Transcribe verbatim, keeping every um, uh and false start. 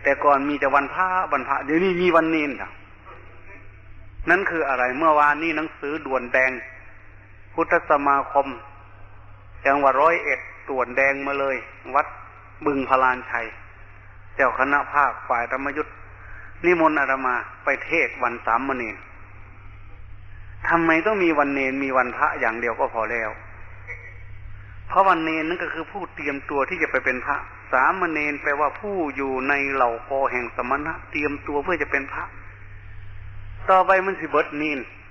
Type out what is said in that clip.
แต่ก่อนมีแต่วันพระวันพระเดี๋ยวนี้มีวันเนนค่ะนั่นคืออะไรเมื่อวานนี้หนังสือด่วนแดงพุทธสมาคมจังหวัดร้อยเอ็ดด่วนแดงมาเลยวัดบึงพลานชัยเจ้าคณะภาคฝ่ายธรรมยุทธนิมนต์อาตมาไปเทศวันสามเณรทำไมต้องมีวันเนรมีวันพระอย่างเดียวก็พอแล้วเพราะวันเนรนั่นก็คือผู้เตรียมตัวที่จะไปเป็นพระสามเณรแปลว่าผู้อยู่ในเหล่ากอแห่งสมณะเตรียมตัวเพื่อจะเป็นพระต่อไปมันสิเบิดเนร